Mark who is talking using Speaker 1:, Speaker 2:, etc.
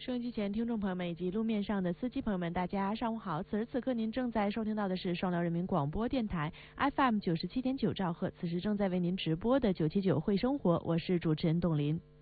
Speaker 1: 收音机前听众朋友们以及路面上的司机朋友们，大家上午好！此时此刻您正在收听到的是双辽人民广播电台 FM 97.9兆赫，此时正在为您直播的979会生活，我是主持人董林。